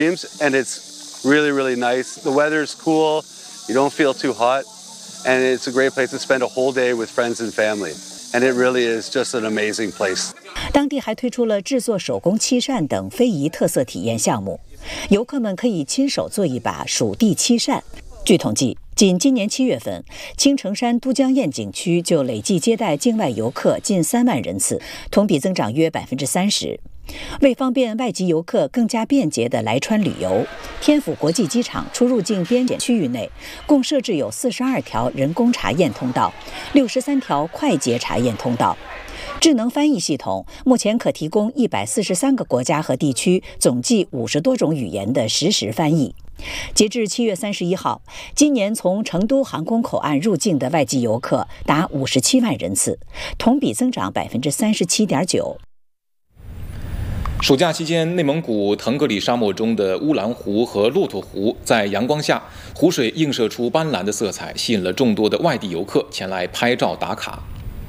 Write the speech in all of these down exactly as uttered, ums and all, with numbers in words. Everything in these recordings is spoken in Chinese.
And it's really, really nice. The weather's cool. You don't feel too hot. And it's a great place to spend a whole day with friends and family. And it really is just an amazing place. 当地还推出了制作手工漆扇等非遗特色体验项目，游客们可以亲手做一把蜀地漆扇。据统计，仅今年七月份，青城山都江堰景区就累计接待境外游客近三万人次，同比增长约百分之三十。为方便外籍游客更加便捷地来川旅游，天府国际机场出入境边检区域内共设置有四十二条人工查验通道，六十三条快捷查验通道。智能翻译系统目前可提供一百四十三个国家和地区总计五十多种语言的实时翻译。截至七月三十一号，今年从成都航空口岸入境的外籍游客达五十七万人次，同比增长百分之三十七点九。 暑假期间，内蒙古腾格里沙漠中的乌兰湖和骆驼湖在阳光下，湖水映射出斑斓的色彩，吸引了众多的外地游客前来拍照打卡。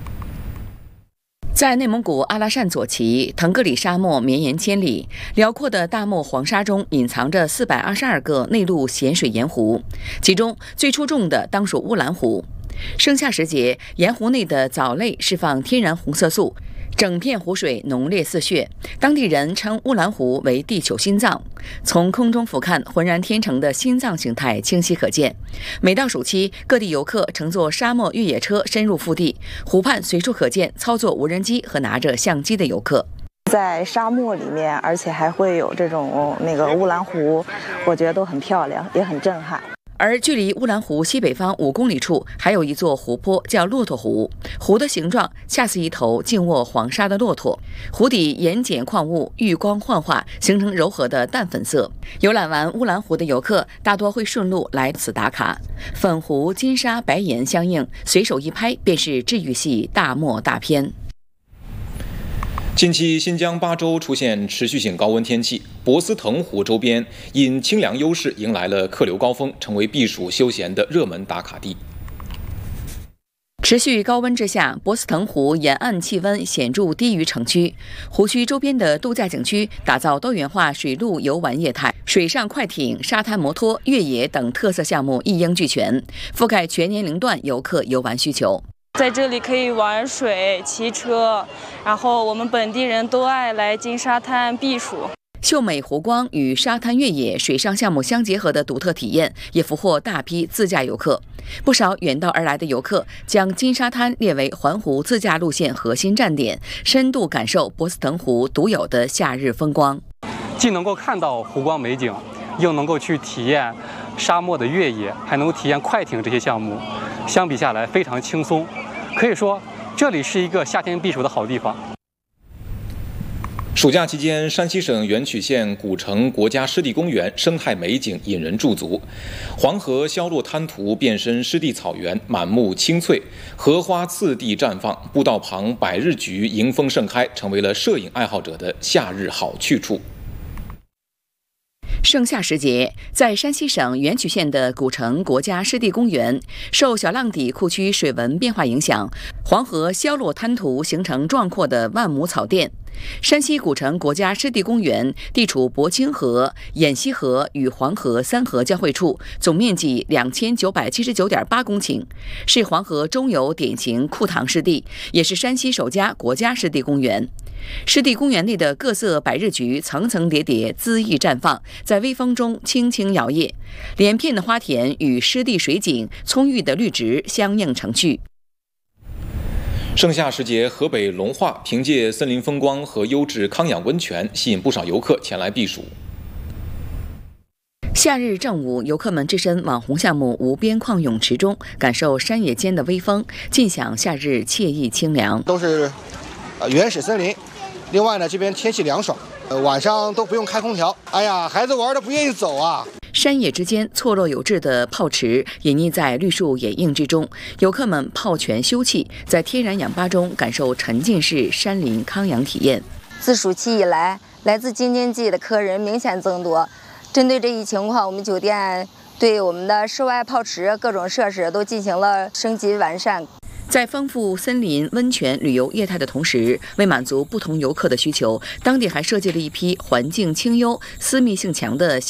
在内蒙古阿拉善左旗，腾格里沙漠绵延千里，辽阔的大漠黄沙中隐藏着四百二十二个内陆咸水盐湖，其中最出众的当属乌兰湖。盛夏时节，盐湖内的藻类释放天然红色素，整片湖水浓烈似血，当地人称乌兰湖为地球心脏。从空中俯瞰，浑然天成的心脏形态清晰可见。每到暑期，各地游客乘坐沙漠越野车深入腹地，湖畔随处可见操作无人机和拿着相机的游客。 在沙漠里面，而且还会有这种那个乌兰湖，我觉得都很漂亮，也很震撼。 而距离乌兰湖西北方五公里处，还有一座湖泊叫骆驼湖。湖的形状恰似一头静卧黄沙的骆驼，湖底盐碱矿物遇光幻化，形成柔和的淡粉色。游览完乌兰湖的游客大多会顺路来此打卡，粉湖、金沙、白盐相映，随手一拍便是治愈系大漠大片。 近期，新疆巴州出现持续性高温天气，博斯腾湖周边因清凉优势迎来了客流高峰，成为避暑休闲的热门打卡地。 持续高温之下，博斯腾湖沿岸气温显著低于城区，湖区周边的度假景区打造多元化水陆游玩业态，水上快艇、沙滩摩托、越野等特色项目一应俱全，覆盖全年龄段游客游玩需求。 在这里可以玩水、骑车，然后我们本地人都爱来金沙滩避暑。 秀美湖光与沙滩越野、水上项目相结合的独特体验，也俘获大批自驾游客。不少远道而来的游客将金沙滩列为环湖自驾路线核心站点，深度感受博斯腾湖独有的夏日风光。 既能够看到湖光美景，又能够去体验沙漠的越野，还能够体验快艇这些项目，相比下来非常轻松。可以说，这里是一个夏天避暑的好地方。 暑假期间，山西省垣曲县古城国家湿地公园生态美景引人驻足，黄河消落滩涂遍身湿地草原，满目青翠，荷花次第绽放，步道旁百日菊迎风盛开，成为了摄影爱好者的夏日好去处。 盛夏时节，在山西省垣曲县的古城国家湿地公园，受小浪底库区水文变化影响，黄河消落滩涂形成壮阔的万亩草甸。山西古城国家湿地公园地处博清河、偃西河与黄河三河交汇处，总面积两千九百七十九点八公顷，是黄河中游典型库塘湿地，也是山西首家国家湿地公园。湿地公园内的各色百日菊层层叠叠，恣意绽放，在微风中轻轻摇曳，连片的花田与湿地水景、葱郁的绿植相映成趣。 盛夏时节，河北龙化凭借森林风光和优质康养温泉，吸引不少游客前来避暑。 夏日正午，游客们置身网红项目无边矿泳池中，感受山野间的微风，尽享夏日惬意清凉。 都是呃原始森林，另外呢，这边天气凉爽，呃晚上都不用开空调。哎呀，孩子玩的不愿意走啊。 山野之间错落有致的泡池隐匿在绿树掩映之中，游客们泡泉休憩，在天然氧吧中感受沉浸式山林康养体验。 自暑期以来，来自京津冀的客人明显增多。针对这一情况，我们酒店对我们的室外泡池各种设施都进行了升级完善。 在丰富森林、温泉旅游业态的同时，为满足不同游客的需求，当地还设计了一批环境清幽、私密性强的